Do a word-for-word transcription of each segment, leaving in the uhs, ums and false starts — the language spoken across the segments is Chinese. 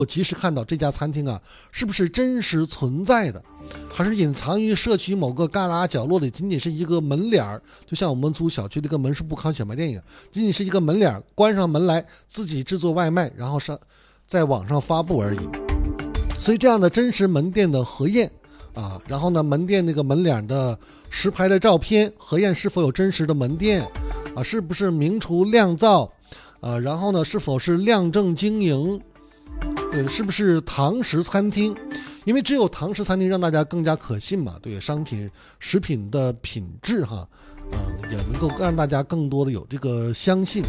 及时看到这家餐厅啊是不是真实存在的，还是隐藏于社区某个旮旯角落里，仅仅是一个门脸，就像我们租小区的一个门市部康小卖店一样，仅仅是一个门脸，关上门来自己制作外卖，然后上在网上发布而已。所以这样的真实门店的核验啊，然后呢门店那个门脸的实拍的照片核验是否有真实的门店啊，是不是明厨亮灶啊，然后呢是否是亮正经营，对，是不是堂食餐厅？因为只有堂食餐厅让大家更加可信嘛，对商品食品的品质哈，啊、呃，也能够让大家更多的有这个相信。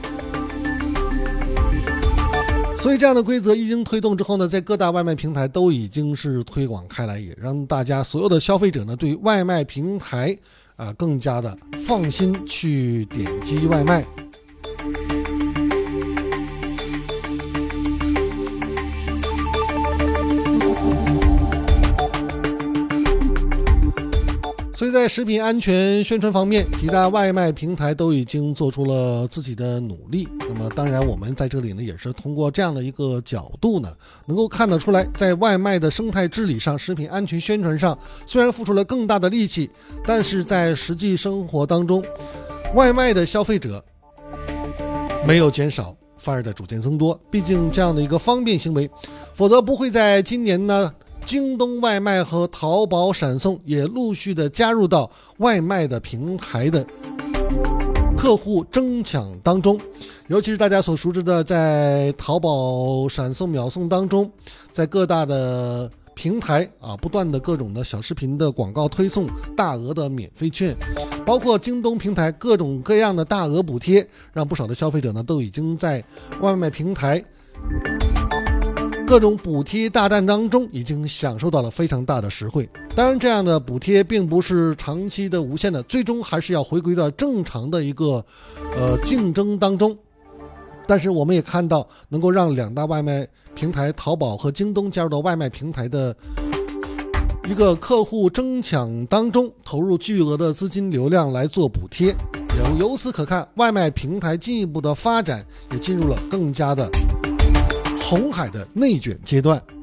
所以这样的规则一经推动之后呢，在各大外卖平台都已经是推广开来，也让大家所有的消费者呢对外卖平台啊、呃、更加的放心去点击外卖。所以在食品安全宣传方面，几大外卖平台都已经做出了自己的努力。那么当然我们在这里呢也是通过这样的一个角度呢，能够看得出来，在外卖的生态治理上，食品安全宣传上虽然付出了更大的力气，但是在实际生活当中，外卖的消费者没有减少，反而在逐渐增多。毕竟这样的一个方便行为，否则不会在今年呢京东外卖和淘宝闪送也陆续的加入到外卖的平台的客户争抢当中。尤其是大家所熟知的，在淘宝闪送秒送当中，在各大的平台啊，不断的各种的小视频的广告推送，大额的免费券，包括京东平台各种各样的大额补贴，让不少的消费者呢都已经在外卖平台各种补贴大战当中已经享受到了非常大的实惠。当然这样的补贴并不是长期的无限的，最终还是要回归到正常的一个呃竞争当中。但是我们也看到，能够让两大外卖平台淘宝和京东加入到外卖平台的一个客户争抢当中，投入巨额的资金流量来做补贴。由由此可看，外卖平台进一步的发展也进入了更加的红海的内卷阶段。